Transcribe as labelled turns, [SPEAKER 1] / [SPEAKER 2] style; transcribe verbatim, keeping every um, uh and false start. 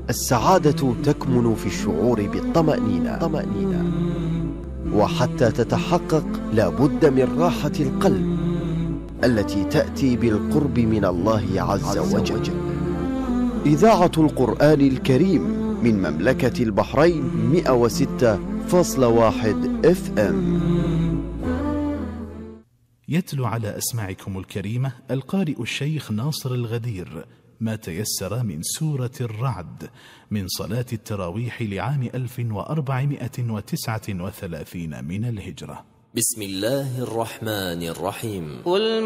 [SPEAKER 1] السعادة تكمن في الشعور بالطمأنينة طمأنينة. وحتى تتحقق لا بد من راحة القلب التي تأتي بالقرب من الله عز وجل. إذاعة القرآن الكريم من مملكة البحرين مئة وستة فاصلة واحد اف ام.
[SPEAKER 2] يتلو على أسماعكم الكريمة القارئ الشيخ ناصر الغدير ما تيسر من سورة الرعد من صلاة التراويح لعام ألف وأربعمائة وتسعة وثلاثين من الهجرة.
[SPEAKER 3] بسم الله الرحمن الرحيم. قل